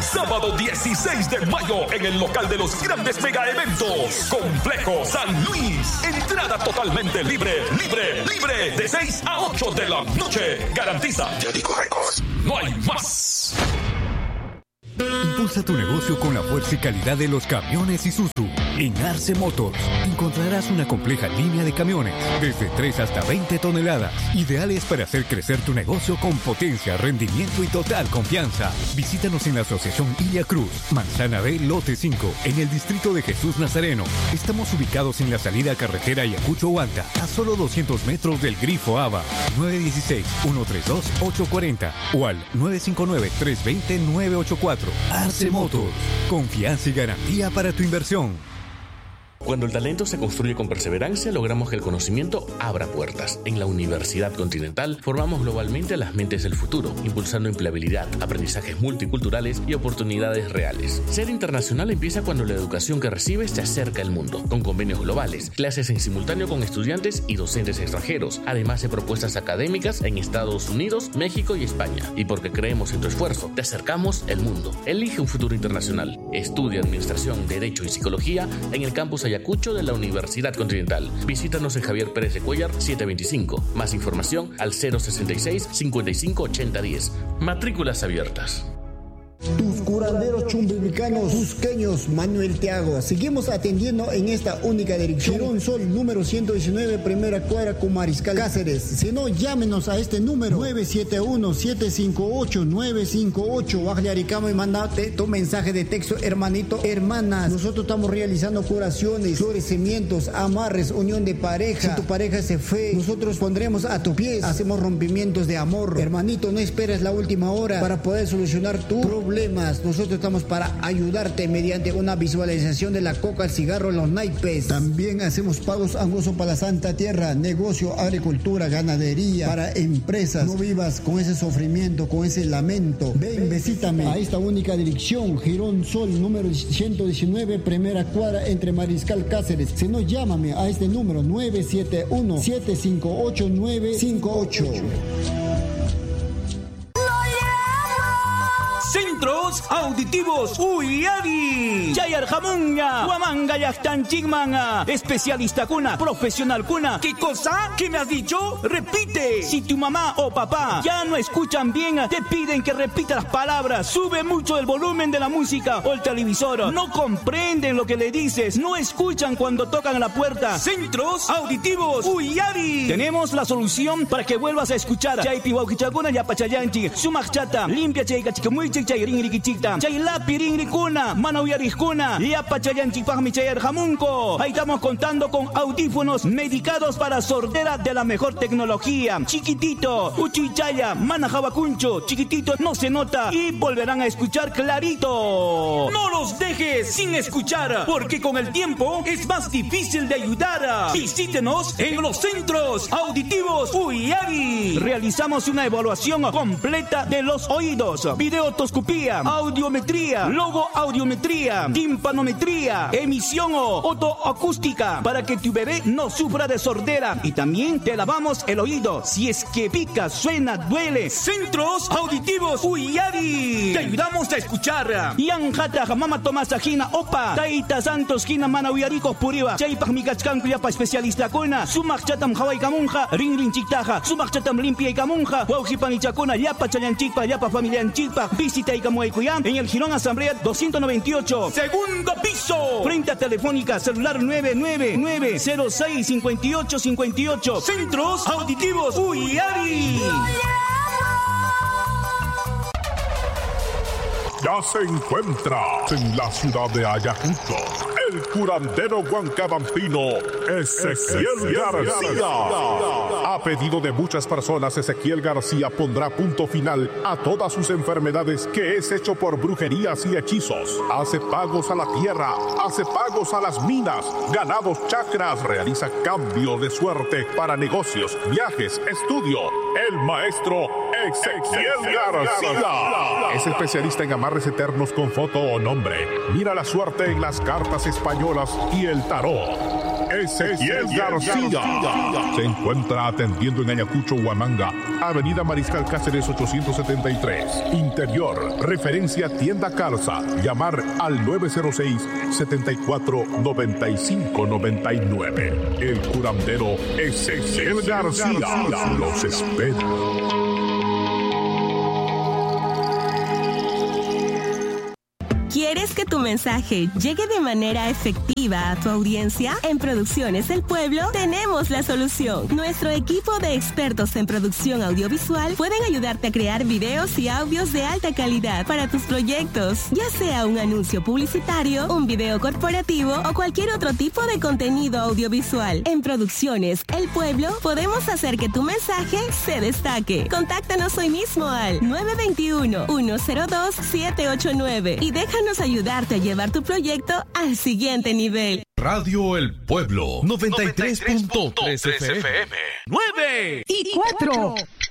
Sábado 16 de mayo en el local de los grandes mega eventos. Complejo San Luis. Entrada totalmente libre, de 6 a 8 de la noche. Garantiza Jericho Records. No hay más. Impulsa tu negocio con la fuerza y calidad de los camiones Isuzu. En Arce Motors encontrarás una compleja línea de camiones, desde 3 hasta 20 toneladas, ideales para hacer crecer tu negocio con potencia, rendimiento y total confianza. Visítanos en la Asociación Ilia Cruz, Manzana B, Lote 5, en el distrito de Jesús Nazareno. Estamos ubicados en la salida a carretera Ayacucho-Huanta, a solo 200 metros del Grifo ABA. 916-132-840 o al 959-320-984. Arce Motors, confianza y garantía para tu inversión. Cuando el talento se construye con perseverancia, logramos que el conocimiento abra puertas. En la Universidad Continental formamos globalmente a las mentes del futuro, impulsando empleabilidad, aprendizajes multiculturales y oportunidades reales. Ser internacional empieza cuando la educación que recibes te acerca al mundo, con convenios globales, clases en simultáneo con estudiantes y docentes extranjeros, además de propuestas académicas en Estados Unidos, México y España. Y porque creemos en tu esfuerzo, te acercamos el mundo. Elige un futuro internacional. Estudia Administración, Derecho y Psicología en el campus Ayacucho de la Universidad Continental. Visítanos en Javier Pérez de Cuellar 725. Más información al 066 55 80 10. Matrículas abiertas. Tus curanderos chumbivilcanos, cusqueños, Manuel Tiago. Seguimos atendiendo en esta única dirección. Girón Sol, número 119, primera cuadra con Mariscal Cáceres. Si no, llámenos a este número 971-758-958. Baja Aricamo y mandate tu mensaje de texto, hermanito, hermanas. Nosotros estamos realizando curaciones, florecimientos, amarres, unión de pareja. Si tu pareja se fue, nosotros pondremos a tu pie. Hacemos rompimientos de amor. Hermanito, no esperes la última hora para poder solucionar tu problema. Nosotros estamos para ayudarte mediante una visualización de la coca, el cigarro, los naipes. También hacemos pagos a gozo para la Santa Tierra, negocio, agricultura, ganadería, para empresas. No vivas con ese sufrimiento, con ese lamento. Ven, visítame a esta única dirección, Girón Sol, número 119, primera cuadra entre Mariscal Cáceres. Si no, llámame a este número 971-758-958. Centros Auditivos Uyari. Chayar Jamunga. Huamanga Yachtan Chigmanga. Especialista cuna. Profesional cuna. ¿Qué cosa? ¿Qué me has dicho? Repite. Si tu mamá o papá ya no escuchan bien, te piden que repita las palabras. Sube mucho el volumen de la música o el televisor. No comprenden lo que le dices. No escuchan cuando tocan la puerta. Centros Auditivos Uyari. Tenemos la solución para que vuelvas a escuchar. Chaypi Waukichaguna Yapachayanchi. Sumachata. Limpia Chayga Chicamuichi. Chay ringrikichikta, chay lapi ringrikuna, manauyarijkuna, yapachayanchipajmi chayar jamunko. Ahí estamos contando con audífonos medicados para sordera de la mejor tecnología. Chiquitito, uchichaya, manajabacuncho, chiquitito, no se nota y volverán a escuchar clarito. No los dejes sin escuchar, porque con el tiempo es más difícil de ayudar. Visítenos en los Centros Auditivos Uyari. Realizamos una evaluación completa de los oídos, videotoscopía, audiometría, logoaudiometría, timpanometría, emisión otoacústica, para que tu bebé no sufra de sordera. Y también te lavamos el oído si es que pica, suena, duele. Centros Auditivos Uyari. Te ayudamos a escuchar. Yanjata mama Tomasa Jina Opa. Taita Santos Jina Mana Uyaricos Puriba. Chaypaj Mikachkanku Yapa especialista Kona. Sumak Chatam Hawaii Kamunja. Ring Chiktaja. Sumak Chatam Limpia y Kamunja. Waujipan y Chacona. Yapa Chayanchikpa. Yapa Familia Chikpa. Visita Ikamuaycuyam en el Girón Asamblea 298. Segundo piso. Frente a Telefónica celular 999-06-5858. Centros Auditivos Uyari. Ya se encuentra en la ciudad de Ayacucho el curandero huancabambino Ezequiel García. A pedido de muchas personas, Ezequiel García pondrá punto final a todas sus enfermedades, que es hecho por brujerías y hechizos. Hace pagos a la tierra, hace pagos a las minas, ganados, chakras, realiza cambios de suerte para negocios, viajes, estudio. El maestro Ezequiel García es especialista en amarres eternos con foto o nombre. Mira la suerte en las cartas españolas y el tarot. Ezequiel García. Se encuentra atendiendo en Ayacucho, Huamanga, Avenida Mariscal Cáceres 873. Interior, referencia Tienda Calza. Llamar al 906-749599. El curandero Ezequiel García los espera. ¿Quieres que tu mensaje llegue de manera efectiva a tu audiencia? En Producciones El Pueblo tenemos la solución. Nuestro equipo de expertos en producción audiovisual pueden ayudarte a crear videos y audios de alta calidad para tus proyectos, ya sea un anuncio publicitario, un video corporativo o cualquier otro tipo de contenido audiovisual. En Producciones El Pueblo podemos hacer que tu mensaje se destaque. Contáctanos hoy mismo al 921-102-789 y déjanos ayudarte a llevar tu proyecto al siguiente nivel. Radio El Pueblo 93.3 FM. 9 y 4.